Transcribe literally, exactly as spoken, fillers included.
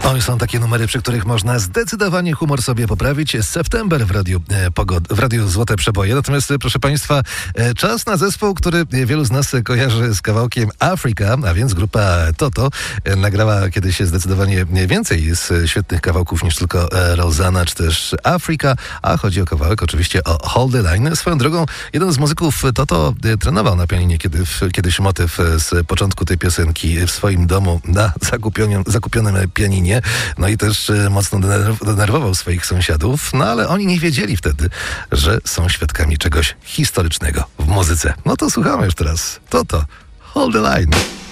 Oj, są takie numery, przy których można zdecydowanie humor sobie poprawić. September w Radiu, e, Pogod- w Radiu Złote Przeboje. Natomiast, e, proszę Państwa, e, czas na zespół, który wielu z nas kojarzy z kawałkiem Africa, a więc grupa Toto e, nagrała kiedyś zdecydowanie więcej z świetnych kawałków niż tylko e, Rosanna czy też Africa, a chodzi o kawałek oczywiście o Hold the Line. Swoją drogą, jeden z muzyków Toto e, trenował na pianinie kiedy, w, kiedyś motyw e, z początku tej piosenki w swoim domu na zakupionym, zakupionym pianinie. No i też e, mocno denerw- denerwował swoich sąsiadów, no ale oni nie wiedzieli wtedy, że są świadkami czegoś historycznego w muzyce. No to słuchamy już teraz. Toto, Hold the Line.